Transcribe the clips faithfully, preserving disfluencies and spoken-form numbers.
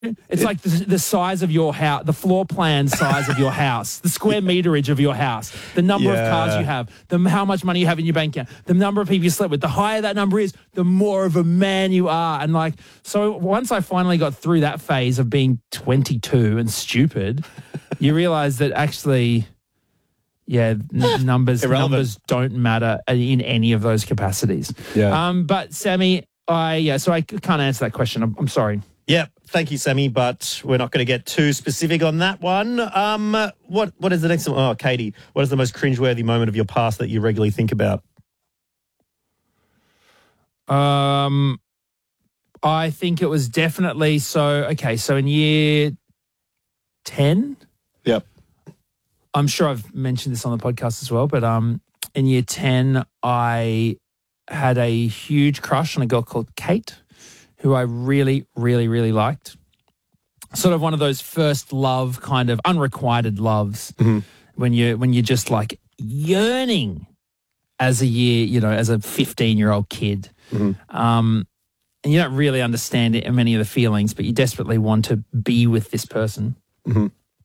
It's like the, the size of your house, the floor plan size of your house, the square meterage of your house, the number Yeah. of cars you have, the how much money you have in your bank account, the number of people you slept with. The higher that number is, the more of a man you are. And like, so once I finally got through that phase of being twenty-two and stupid, you realize that actually, yeah, n- numbers Irrelevant. numbers don't matter in any of those capacities. Yeah. Um, but Sammy, I yeah, so I can't answer that question. I'm, I'm sorry. Yep. Thank you, Sammy, but we're not going to get too specific on that one. Um, what What is the next one? Oh, Katie, what is the most cringeworthy moment of your past that you regularly think about? Um, I think it was definitely so. Okay, so in year ten, Yep. I'm sure I've mentioned this on the podcast as well, but um, in year ten, I had a huge crush on a girl called Kate, who I really, really, really liked. Sort of one of those first love, kind of unrequited loves, Mm-hmm. when you when you're just like yearning as a year, you know, as a fifteen year old kid, Mm-hmm. um, and you don't really understand it, many of the feelings, but you desperately want to be with this person. Mm-hmm.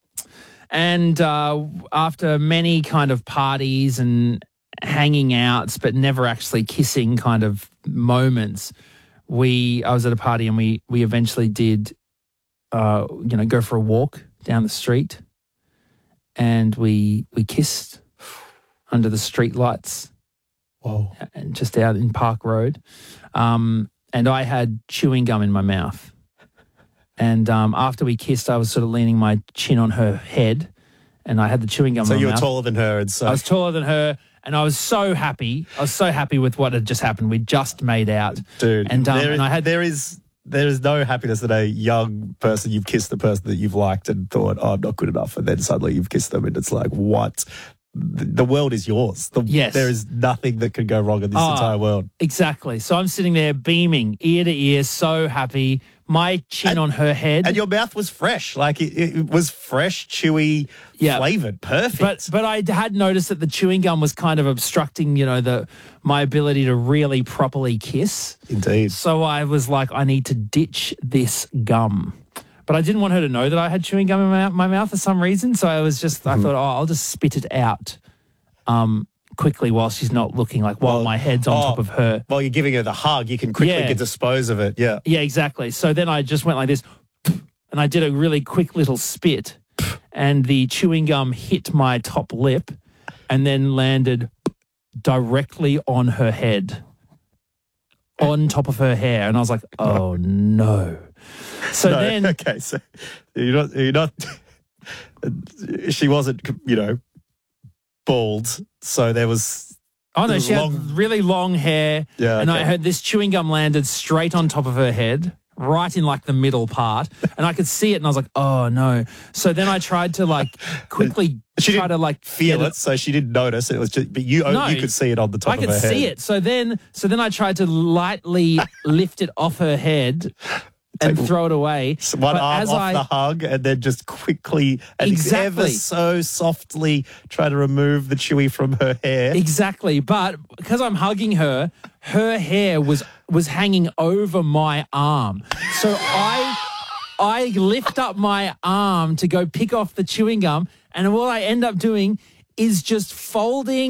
And uh, after many kind of parties and hanging outs, but never actually kissing kind of moments, we I was at a party and we we eventually did, uh, you know, go for a walk down the street, and we we kissed under the street lights, Whoa. and just out in Park Road. Um, and I had chewing gum in my mouth. And um, after we kissed, I was sort of leaning my chin on her head, and I had the chewing gum So in my you were mouth. taller than her, and so I was taller than her, and I was so happy. I was so happy with what had just happened. We just made out. dude. And, um, there, and I had- there is there is no happiness in a young person. You've kissed the person that you've liked and thought, oh, I'm not good enough, and then suddenly you've kissed them, and it's like, what? The the world is yours. The, Yes. There is nothing that could go wrong in this Oh, entire world. Exactly. So I'm sitting there beaming, ear to ear, so happy. My chin And- on her head. And your mouth was fresh. Like it, it was fresh, chewy, Yeah. flavored. Perfect. But but I had noticed that the chewing gum was kind of obstructing, you know, the my ability to really properly kiss. Indeed. So I was like, I need to ditch this gum. But I didn't want her to know that I had chewing gum in my, my mouth for some reason. So I was just, I thought, oh, I'll just spit it out um, quickly while she's not looking, like while Well, my head's on oh, top of her. While you're giving her the hug, you can quickly Yeah. get dispose of it. Yeah. Yeah, exactly. So then I just went like this, and I did a really quick little spit, and the chewing gum hit my top lip and then landed directly on her head, on top of her hair. And I was like, oh no. So No, then, okay, so you're not, you're not, she wasn't, you know, bald. So there was, oh no, It she was had really long hair. Yeah, And I okay. heard this chewing gum landed straight on top of her head, right in like the middle part. And I could see it and I was like, oh no. So then I tried to like quickly she try didn't to like feel get it, so she didn't notice. It was just, but you, No, you could see it on the top I of could her head. see it. So then, so then I tried to lightly lift it off her head and Take throw it away. So one But arm as off I, the hug, and then just quickly and Exactly. ever so softly try to remove the chewy from her hair. Exactly, but because I'm hugging her, her hair was was hanging over my arm. So I I lift up my arm to go pick off the chewing gum, and what I end up doing is just folding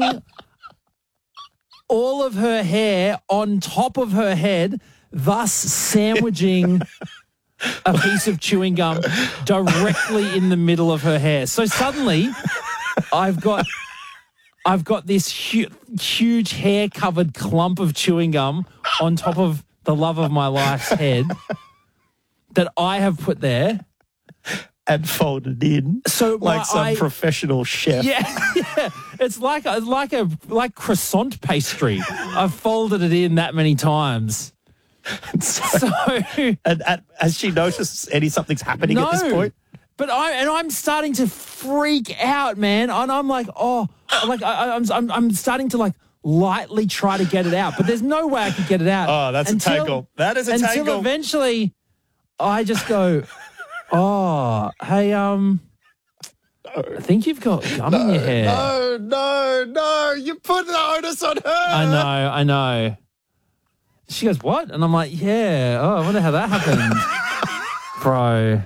all of her hair on top of her head, thus sandwiching a piece of chewing gum directly in the middle of her hair. So suddenly I've got I've got this hu- huge hair-covered clump of chewing gum on top of the love of my life's head that I have put there. And folded in So like my- some I- professional chef. Yeah, yeah. It's like a, like a like croissant pastry. I've folded it in that many times. So And, and has she noticed any something's happening at this point? But I and I'm starting to freak out, man. And I'm like, oh, like I, I'm, I'm I'm starting to like lightly try to get it out, but there's no way I could get it out. Oh, that's a tangle. That is a until tangle. eventually, I just go, oh, hey, um, I think you've got gum in your hair. No, no, no. You put the onus on her. I know, I know. She goes, what? And I'm like, yeah. Oh, I wonder how that happened. Bro.